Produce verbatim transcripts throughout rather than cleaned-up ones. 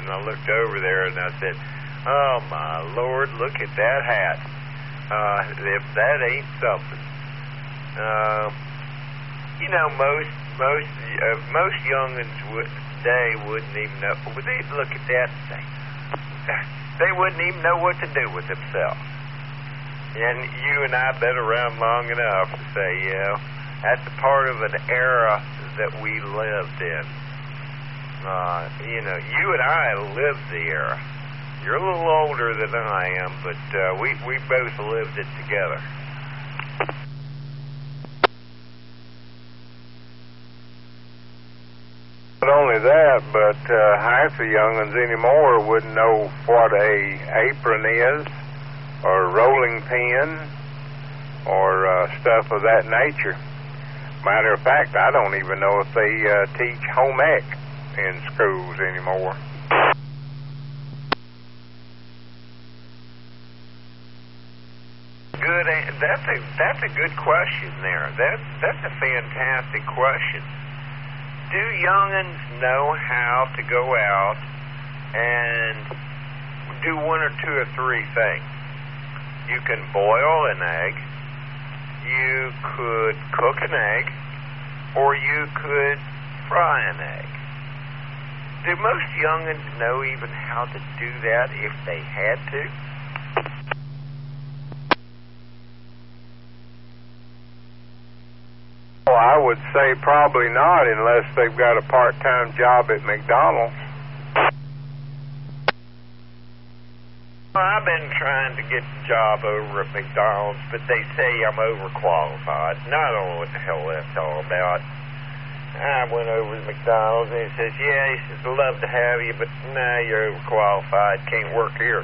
and I looked over there, and I said, oh, my Lord, look at that hat. Uh, if that ain't something. Uh, you know, most most uh, most young'uns would, today wouldn't even know. Would they look at that and say, they wouldn't even know what to do with themselves. And you and I have been around long enough to say, you know, that's a part of an era that we lived in. Uh, you know, you and I lived the era. You're a little older than I am, but uh, we, we both lived it together. Not only that, but uh, half the young'uns anymore wouldn't know what a apron is, or rolling pin, or uh, stuff of that nature. Matter of fact, I don't even know if they uh, teach home ec in schools anymore. Good. That's a that's a good question there. That's that's a fantastic question. Do young'uns know how to go out and do one or two or three things? You can boil an egg, you could cook an egg, or you could fry an egg. Do most young'uns know even how to do that if they had to? Well, I would say probably not unless they've got a part-time job at McDonald's. I've been trying to get a job over at McDonald's, but they say I'm overqualified, and I don't know what the hell that's all about. I went over to McDonald's, and he says, yeah, he says, I'd love to have you, but nah, you're overqualified, can't work here.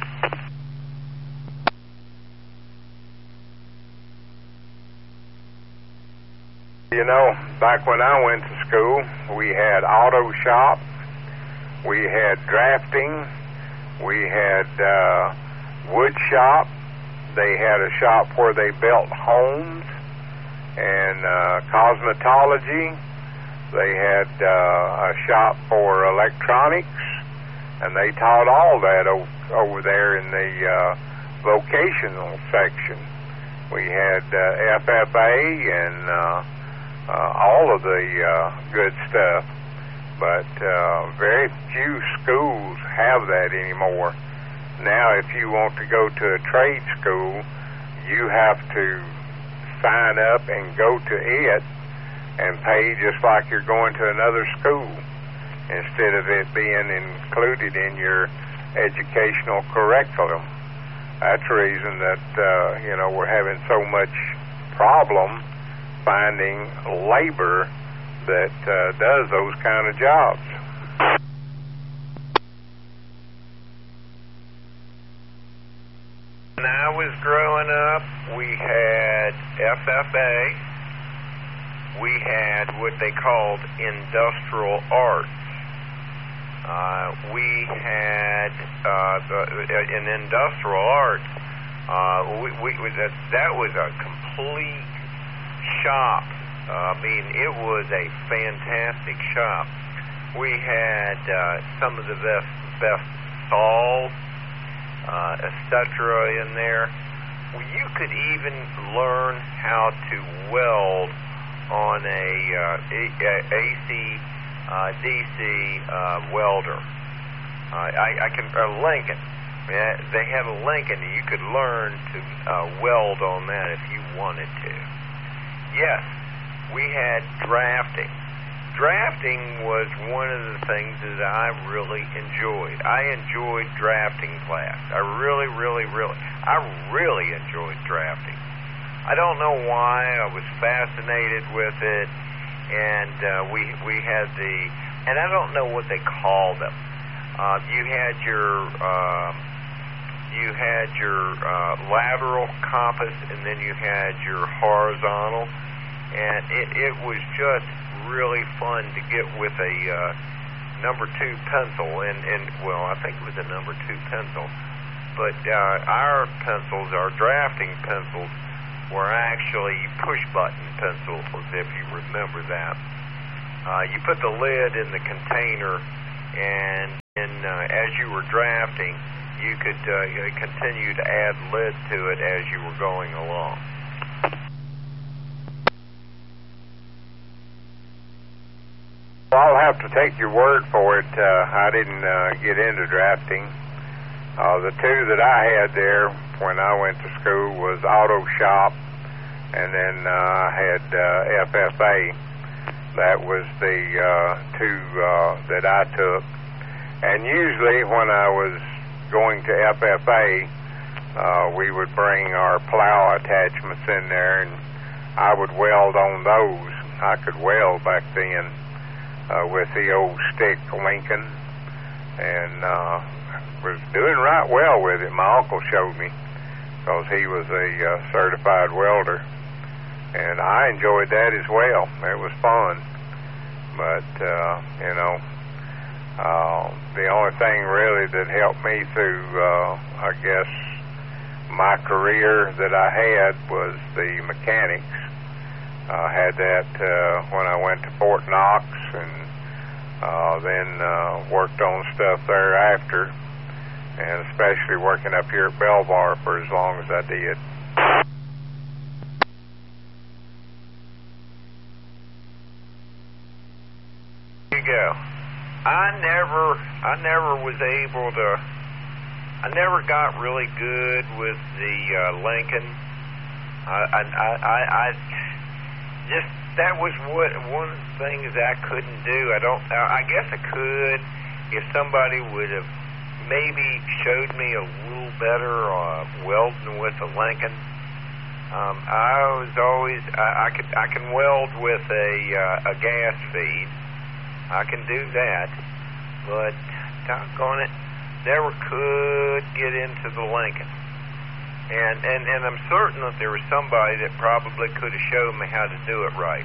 You know, back when I went to school, we had auto shop, we had drafting, we had uh, wood shop. They had a shop where they built homes, and uh, cosmetology. They had uh, a shop for electronics, and they taught all that o- over there in the uh, vocational section. We had uh, F F A and uh, uh, all of the uh, good stuff. But uh, very few schools have that anymore. Now, if you want to go to a trade school, you have to sign up and go to it and pay just like you're going to another school, instead of it being included in your educational curriculum. That's the reason that, uh, you know, we're having so much problem finding labor that uh, does those kind of jobs. When I was growing up, we had F F A, we had what they called industrial arts. Uh, we had uh, the, in industrial arts, uh, we, we, that, that was a complete shop. Uh, I mean, it was a fantastic shop. We had uh, some of the best, best saws, uh, et cetera in there. You could even learn how to weld on a uh, A C, uh, D C uh, welder. Uh, I, I can uh, Lincoln. Yeah, they had a Lincoln. You could learn to uh, weld on that if you wanted to. Yes. We had drafting. Drafting was one of the things that I really enjoyed. I enjoyed drafting class. I really, really, really, I really enjoyed drafting. I don't know why. I was fascinated with it, and uh, we we had the, and I don't know what they call them. Uh, you had your um, you had your uh, lateral compass, and then you had your horizontal. And it, it was just really fun to get with a uh, number two pencil, and, and well, I think it was a number two pencil. But uh, our pencils, our drafting pencils, were actually push-button pencils, if you remember that. Uh, you put the lid in the container, and And uh, as you were drafting, you could uh, continue to add lead to it as you were going along. I'll have to take your word for it. Uh, I didn't uh, get into drafting. Uh, the two that I had there when I went to school was Auto Shop, and then uh, I had uh, F F A. That was the uh, two uh, that I took. And usually when I was going to F F A, uh, we would bring our plow attachments in there, and I would weld on those. I could weld back then uh, with the old stick Lincoln, and uh, was doing right well with it. My uncle showed me because he was a uh, certified welder, and I enjoyed that as well. It was fun, but uh, you know, uh, the only thing really that helped me through, uh, I guess, my career that I had was the mechanics. I had that uh, when I went to Fort Knox, and uh, then uh, worked on stuff thereafter, and especially working up here at Belvoir for as long as I did. Here you go. I never, I never was able to, I never got really good with the uh, Lincoln. I, I, I, I just, that was what, one of the things I couldn't do. I don't, I guess I could if somebody would have maybe showed me a little better uh, welding with a Lincoln. Um, I was always, I, I could, I can weld with a, uh, a gas feed. I can do that, but doggone it, never could get into the Lincoln. And, and, and I'm certain that there was somebody that probably could have shown me how to do it right.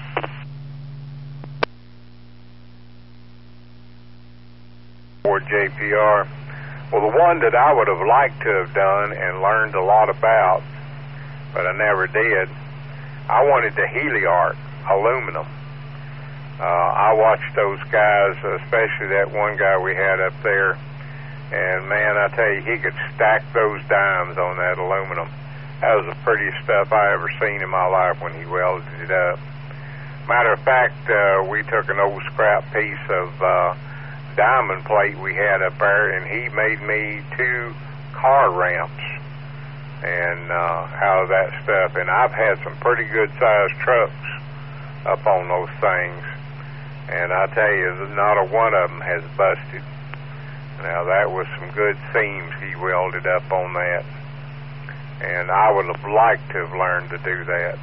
Or J P R. Well, the one that I would have liked to have done and learned a lot about, but I never did, I wanted the Heliart aluminum. Uh, I watched those guys, especially that one guy we had up there, and man, I tell you, he could stack those dimes on that aluminum. That was the prettiest stuff I ever seen in my life when he welded it up. Matter of fact, uh, we took an old scrap piece of uh, diamond plate we had up there, and he made me two car ramps and uh, out of that stuff. And I've had some pretty good sized trucks up on those things, and I tell you, not a one of them has busted. Now, that was some good seams he welded up on that, and I would have liked to have learned to do that.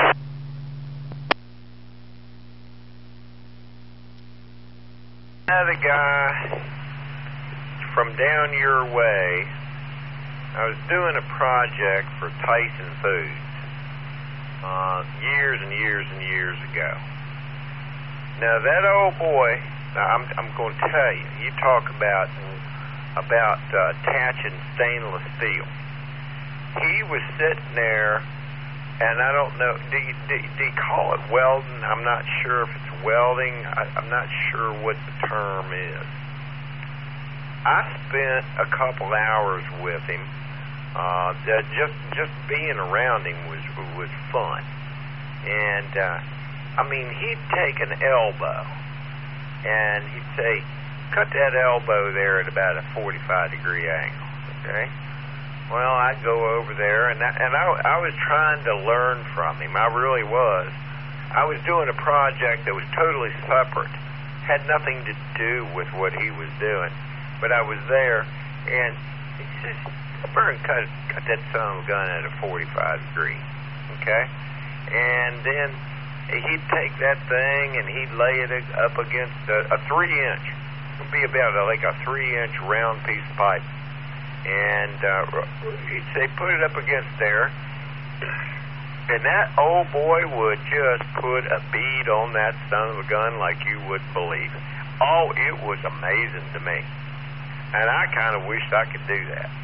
Another guy from down your way, I was doing a project for Tyson Foods uh, years and years and years ago. Now, that old boy, I'm, I'm going to tell you, you talk about about uh, attaching stainless steel. He was sitting there, and I don't know, do you, do, do you call it welding? I'm not sure if it's welding. I, I'm not sure what the term is. I spent a couple hours with him. Uh, that just just being around him was was fun, and uh, I mean, he'd take an elbow, and he'd say, cut that elbow there at about a forty-five degree angle, okay? Well, I'd go over there, and I, and I, I was trying to learn from him. I really was. I was doing a project that was totally separate, had nothing to do with what he was doing, but I was there, and he says, Burn, cut, cut that son of a gun at a forty-five degree, okay? And then he'd take that thing and he'd lay it up against a, a three inch. It would be about a, like a three inch round piece of pipe. And uh, he'd say, put it up against there. And that old boy would just put a bead on that son of a gun like you wouldn't believe. Oh, it was amazing to me. And I kind of wished I could do that.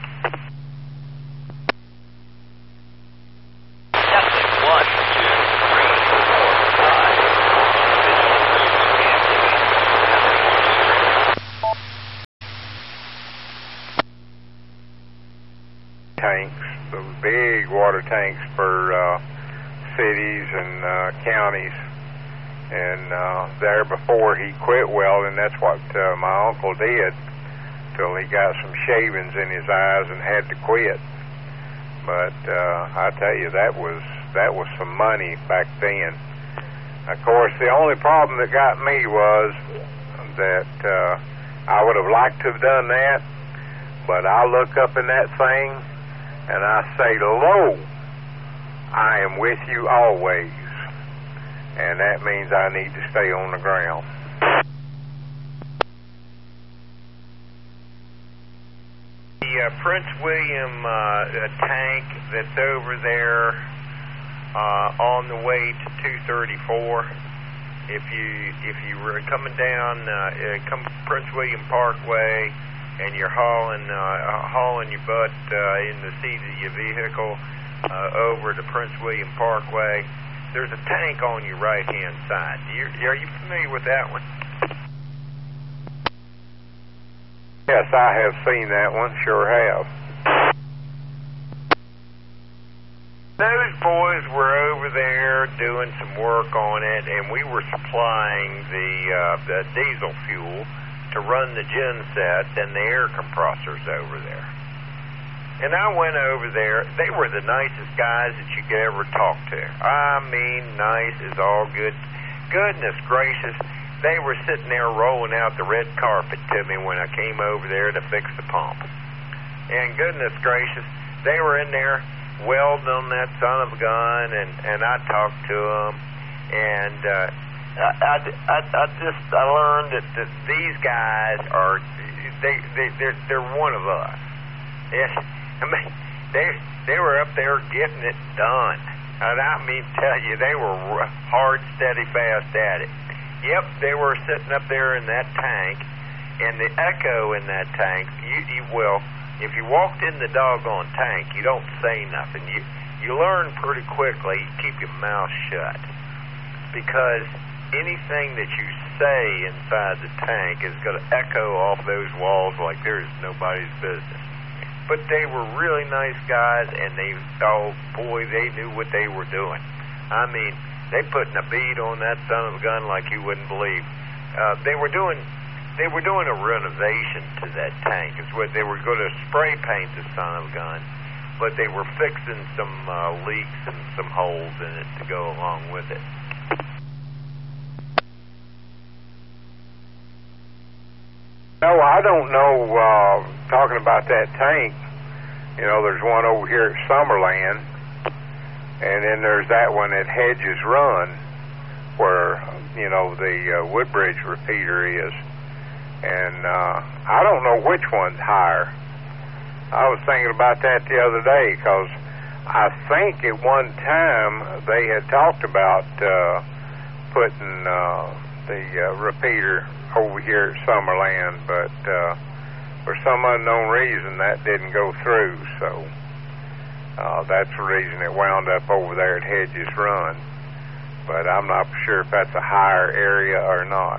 tanks, those big water tanks for uh, cities and uh, counties. And uh, there before he quit welding, that's what uh, my uncle did till he got some shavings in his eyes and had to quit. But uh, I tell you, that was that was some money back then. Of course, the only problem that got me was that uh, I would have liked to have done that, but I look up in that thing and I say, "Lo, I am with you always." And that means I need to stay on the ground. The uh, Prince William uh, tank that's over there uh, on the way to two thirty-four. If you if you were coming down uh, uh, come Prince William Parkway and you're hauling uh, hauling your butt uh, in the seat of your vehicle uh, over to Prince William Parkway, there's a tank on your right-hand side. You, are you familiar with that one? Yes, I have seen that one. Sure have. Those boys were over there doing some work on it, and we were supplying the, uh, the diesel fuel to run the gensets and the air compressors over there. And I went over there. They were the nicest guys that you could ever talk to. I mean, nice is all good. Goodness gracious, they were sitting there rolling out the red carpet to me when I came over there to fix the pump. And goodness gracious, they were in there welding on that son of a gun, and, and I talked to them. And uh, I, I, I, I just I learned that, that these guys are, they, they, they're, they're one of us. Yes. I mean, they they were up there getting it done. And I mean, tell you, they were hard, steady, fast at it. Yep, they were sitting up there in that tank, and the echo in that tank, you, you will, if you walked in the doggone tank, you don't say nothing. You, you learn pretty quickly, you keep your mouth shut. Because anything that you say inside the tank is going to echo off those walls like there's nobody's business. But they were really nice guys, and they, oh boy, they knew what they were doing. I mean, they putting a bead on that son of a gun like you wouldn't believe. Uh, they were doing, they were doing a renovation to that tank. It's what they were going to spray paint the son of a gun, but they were fixing some uh, leaks and some holes in it to go along with it. No, I don't know, uh, talking about that tank, you know, there's one over here at Summerland, and then there's that one at Hedges Run, where, you know, the uh, Woodbridge repeater is, and uh, I don't know which one's higher. I was thinking about that the other day, because I think at one time they had talked about uh, putting uh, the uh, repeater over here at Summerland, but uh, for some unknown reason that didn't go through, so uh, that's the reason it wound up over there at Hedges Run. But I'm not sure if that's a higher area or not.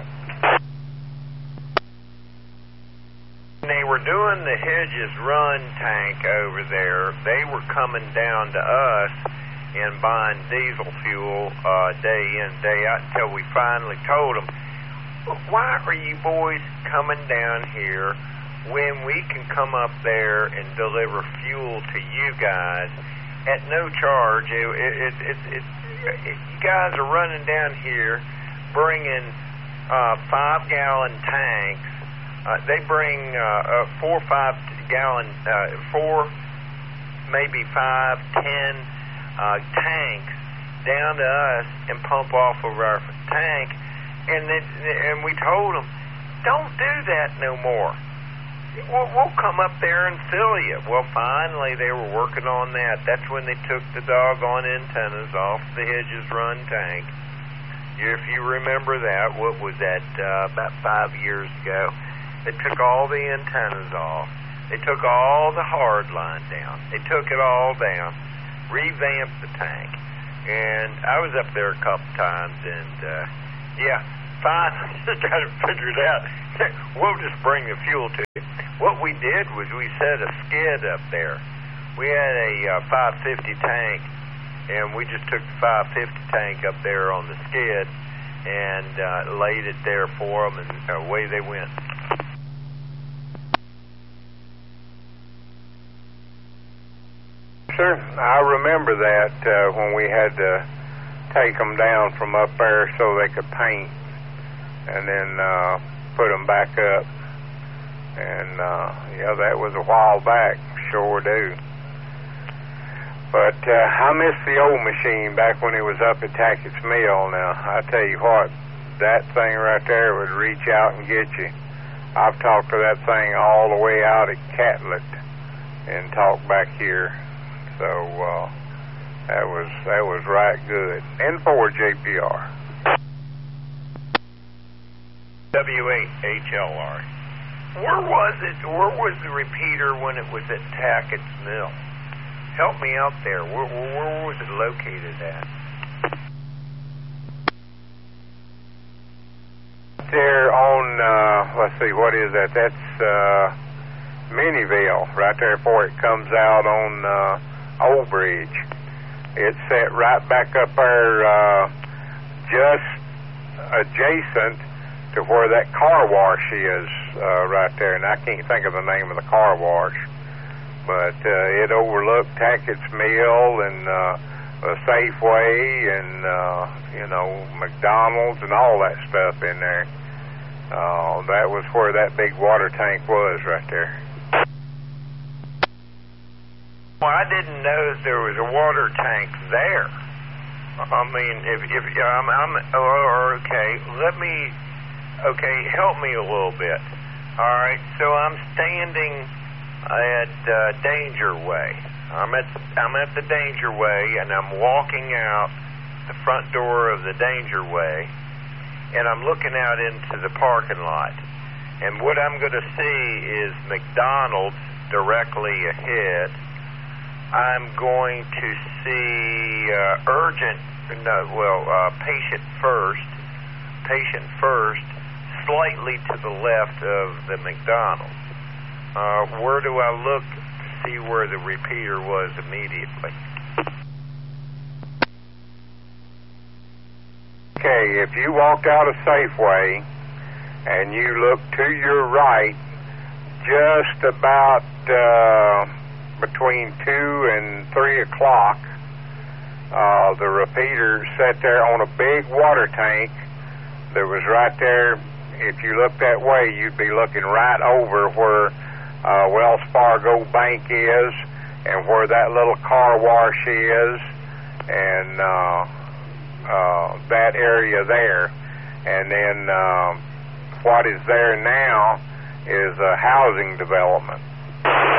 When they were doing the Hedges Run tank over there, they were coming down to us and buying diesel fuel uh, day in, day out, until we finally told them, why are you boys coming down here when we can come up there and deliver fuel to you guys at no charge? It, it, it, it, it, you guys are running down here bringing uh, five-gallon tanks. Uh, they bring uh, uh, four or five-gallon, uh, four, maybe five, ten uh, tanks down to us and pump off of our tank. And then, and we told them, don't do that no more. We'll, we'll come up there and fill you. Well, finally, they were working on that. That's when they took the doggone antennas off the Hedges Run tank. If you remember that, what was that, uh, about five years ago? They took all the antennas off. They took all the hard line down. They took it all down, revamped the tank. And I was up there a couple times, and, uh, yeah, finally, just trying to figure it out. We'll just bring the fuel to you. What we did was we set a skid up there we had a uh, five fifty tank, and we just took the five fifty tank up there on the skid and uh, laid it there for them, and away they went. Sir, I remember that uh, when we had to take them down from up there so they could paint and then uh, put them back up. And, uh, yeah, that was a while back, sure do. But uh, I miss the old machine back when it was up at Tackett's Mill. Now, I tell you what, that thing right there would reach out and get you. I've talked to that thing all the way out at Catlett and talked back here. So uh, that was that was right good. And for J P R. W eight H L R. Where was it? Where was the repeater when it was at Tackett's Mill? Help me out there. Where, where was it located at? There on, uh, let's see, what is that? That's uh, Minnieville, right there before it comes out on uh, Old Bridge. It's set right back up there, uh, just adjacent to where that car wash is, uh, right there. And I can't think of the name of the car wash. But uh, it overlooked Tackett's Mill and uh, a Safeway and, uh, you know, McDonald's and all that stuff in there. Uh, that was where that big water tank was right there. Well, I didn't know that there was a water tank there. I mean, if, if I'm, I'm or, okay, let me, okay, help me a little bit. All right, so I'm standing at uh, Danger Way. I'm at I'm at the Danger Way, and I'm walking out the front door of the Danger Way, and I'm looking out into the parking lot. And what I'm going to see is McDonald's directly ahead. I'm going to see uh, urgent, no, well, uh, patient first, patient first, slightly to the left of the McDonald's. Uh, where do I look to see where the repeater was immediately? Okay, if you walked out of Safeway and you look to your right, just about uh, between two and three o'clock, uh, the repeater sat there on a big water tank that was right there. If you looked that way, you'd be looking right over where uh, Wells Fargo Bank is and where that little car wash is and uh, uh, that area there. And then uh, what is there now is a housing development.